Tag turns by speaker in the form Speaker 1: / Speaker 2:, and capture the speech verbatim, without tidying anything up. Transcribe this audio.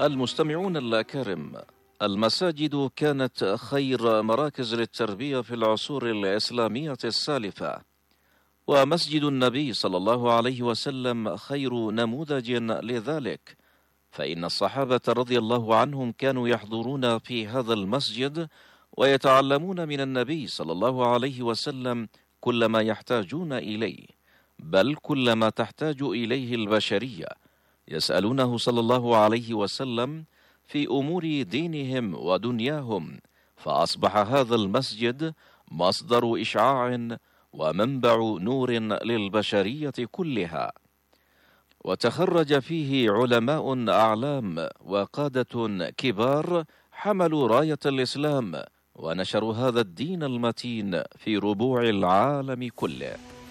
Speaker 1: المستمعون الأكارم، المساجد كانت خير مراكز للتربية في العصور الإسلامية السالفة، ومسجد النبي صلى الله عليه وسلم خير نموذج لذلك، فإن الصحابة رضي الله عنهم كانوا يحضرون في هذا المسجد ويتعلمون من النبي صلى الله عليه وسلم كل ما يحتاجون إليه، بل كل ما تحتاج إليه البشرية، يسألونه صلى الله عليه وسلم في أمور دينهم ودنياهم، فأصبح هذا المسجد مصدر إشعاع ومنبع نور للبشرية كلها، وتخرج فيه علماء أعلام وقادة كبار حملوا راية الإسلام ونشروا هذا الدين المتين في ربوع العالم كله.